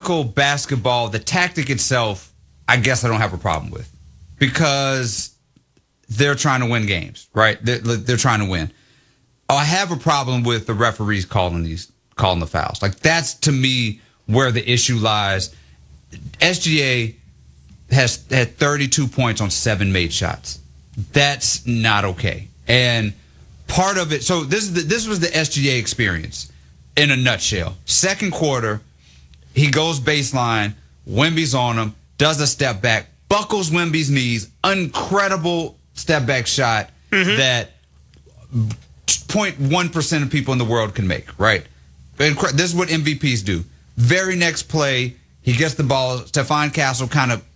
typical basketball, the tactic itself, I guess I don't have a problem with because they're trying to win games, right? They're trying to win. I have a problem with the referees calling the fouls. Like, that's, to me, where the issue lies. SGA has had 32 points on 7 made shots. That's not okay. And part of it, so this was the SGA experience in a nutshell. Second quarter, he goes baseline, Wemby's on him, does a step back, buckles Wemby's knees, incredible step back shot that 0.1% of people in the world can make, right? This is what MVPs do. Very next play, he gets the ball. Stephon Castle kind of,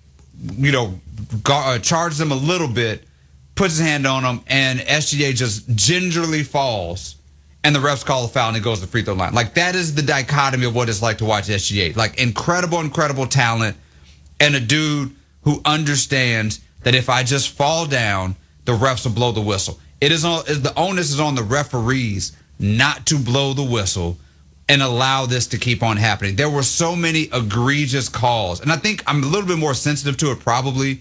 charges him a little bit, puts his hand on him, and SGA just gingerly falls, and the refs call a foul, and he goes to the free throw line. Like, that is the dichotomy of what it's like to watch SGA. Like, incredible talent, and a dude who understands that if I just fall down, the refs will blow the whistle. The onus is on the referees not to blow the whistle and allow this to keep on happening. There were so many egregious calls, and I think I'm a little bit more sensitive to it probably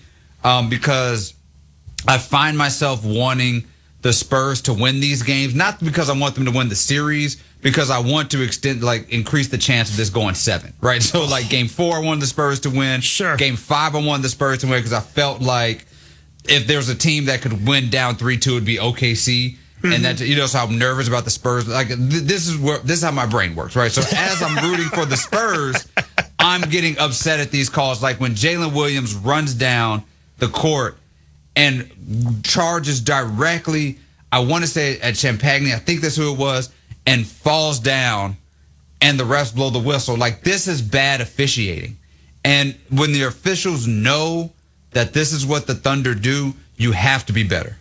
because I find myself wanting the Spurs to win these games, not because I want them to win the series, because I want to increase the chance of this going 7, right? So, like, Game 4, I wanted the Spurs to win. Sure. Game 5, I wanted the Spurs to win because I felt like if there's a team that could win down 3-2, it'd be OKC. And that, so I'm nervous about the Spurs. Like, this is how my brain works, right? So as I'm rooting for the Spurs, I'm getting upset at these calls. Like when Jalen Williams runs down the court and charges directly, I want to say at Champagny, I think that's who it was, and falls down, and the refs blow the whistle. Like, this is bad officiating. And when the officials know that this is what the Thunder do, you have to be better.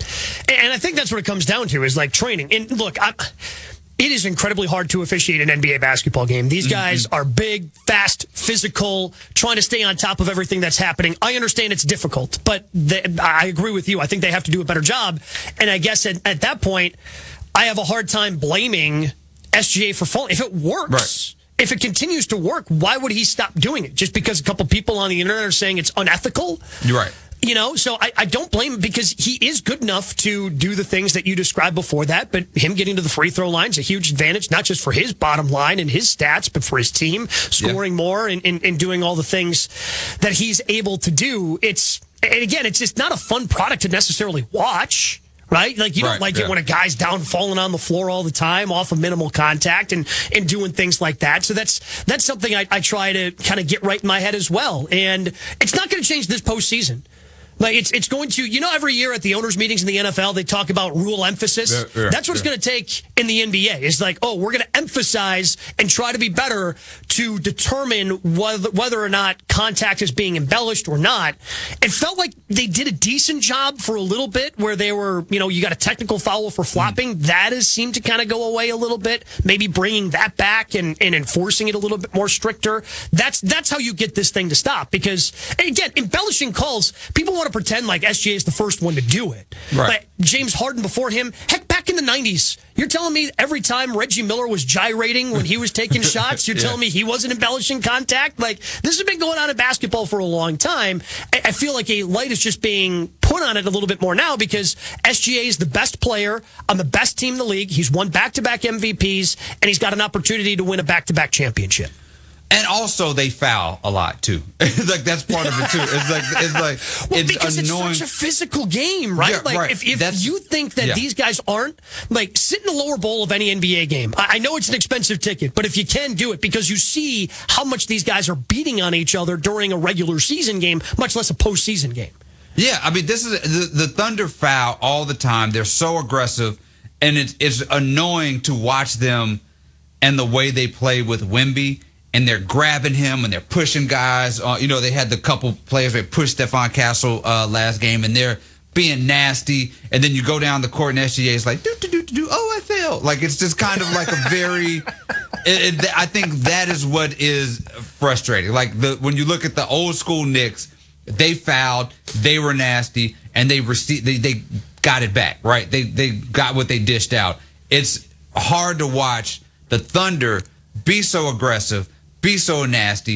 And I think that's what it comes down to is, like, training. And look, it is incredibly hard to officiate an NBA basketball game. These guys are big, fast, physical, trying to stay on top of everything that's happening. I understand it's difficult, but I agree with you. I think they have to do a better job. And I guess at that point, I have a hard time blaming SGA for falling. If it works, right, if it continues to work, why would he stop doing it? Just because a couple people on the internet are saying it's unethical? You're right. So I don't blame him because he is good enough to do the things that you described before that, but him getting to the free throw line is a huge advantage, not just for his bottom line and his stats, but for his team, scoring more and doing all the things that he's able to do. It's just not a fun product to necessarily watch. Right? Like, you don't like it when a guy's down falling on the floor all the time off of minimal contact and doing things like that. So that's something I try to kind of get right in my head as well. And it's not going to change this postseason. Like, it's going to, every year at the owners' meetings in the NFL, they talk about rule emphasis. That's what it's going to take in the NBA. It's like, we're going to emphasize and try to be better to determine whether or not contact is being embellished or not. It felt like they did a decent job for a little bit where they were, you got a technical foul for flopping. That has seemed to kind of go away a little bit. Maybe bringing that back and enforcing it a little bit more stricter. That's how you get this thing to stop. Because, again, embellishing calls, people want to pretend like SGA is the first one to do it. Right. But James Harden before him, heck, back in the 90s, you're telling me every time Reggie Miller was gyrating when he was taking shots, you're telling me he wasn't embellishing contact? Like, this has been going on in basketball for a long time. I feel like a light is just being put on it a little bit more now because SGA is the best player on the best team in the league. He's won back-to-back MVPs, and he's got an opportunity to win a back-to-back championship. And also, they foul a lot too. Like, that's part of it too. It's because annoying. It's such a physical game, right? Yeah, right. If you think that these guys aren't, like, sit in the lower bowl of any NBA game. I know it's an expensive ticket, but if you can do it, because you see how much these guys are beating on each other during a regular season game, much less a postseason game. Yeah, I mean, this is the Thunder foul all the time. They're so aggressive, and it's annoying to watch them and the way they play with Wemby. And they're grabbing him and they're pushing guys. They had the couple players that pushed Stephon Castle last game, and they're being nasty. And then you go down the court and SGA is like, I fell. Like, it's just kind of like a very. I think that is what is frustrating. Like, when you look at the old school Knicks, they fouled, they were nasty, and they got it back. Right? They got what they dished out. It's hard to watch the Thunder be so aggressive, be so nasty,